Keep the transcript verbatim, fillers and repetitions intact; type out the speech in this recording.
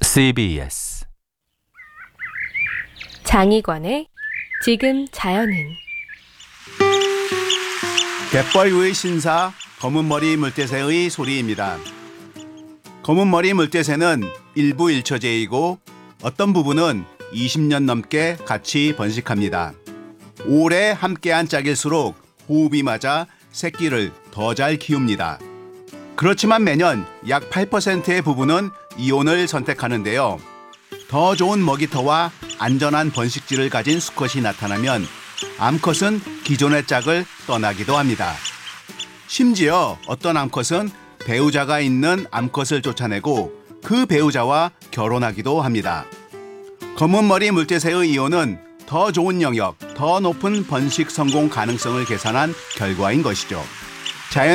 씨비에스 장희관의 지금 자연은. 갯벌 위 신사 검은머리 물대새의 소리입니다. 검은머리 물대새는 일부 일처제이고 어떤 부분은 이십 년 넘게 같이 번식합니다. 오래 함께한 짝일수록 호흡이 맞아 새끼를 더 잘 키웁니다. 그렇지만 매년 약 팔 퍼센트의 부분은 이혼을 선택하는데요. 더 좋은 먹이터와 안전한 번식지를 가진 수컷이 나타나면 암컷은 기존의 짝을 떠나기도 합니다. 심지어 어떤 암컷은 배우자가 있는 암컷을 쫓아내고 그 배우자와 결혼하기도 합니다. 검은머리 물대새의 이혼은 더 좋은 영역, 더 높은 번식 성공 가능성을 계산한 결과인 것이죠.